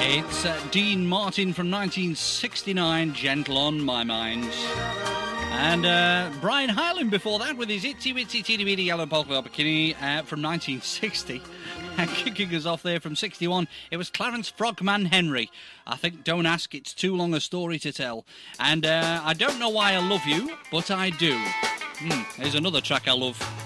It's Dean Martin from 1969, Gentle on My Mind. And Brian Hyland before that with his Itsy Witsy Teeny Weeny Yellow Polka Dot Bikini from 1960. And kicking us off there from 61, it was Clarence Frogman Henry. I think, don't ask, it's too long a story to tell. And I don't know why I love you, but I do. Here's another track I love.